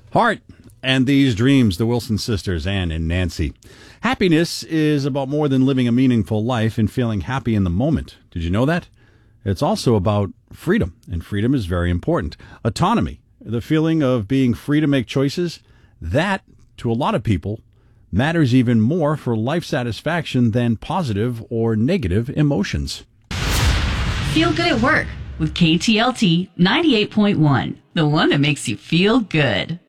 Heart and These Dreams, the Wilson sisters, Ann and Nancy. Happiness is about more than living a meaningful life and feeling happy in the moment. Did you know that? It's also about freedom, and freedom is very important. Autonomy, the feeling of being free to make choices, that, to a lot of people, matters even more for life satisfaction than positive or negative emotions. Feel good at work with KTLT 98.1, the one that makes you feel good.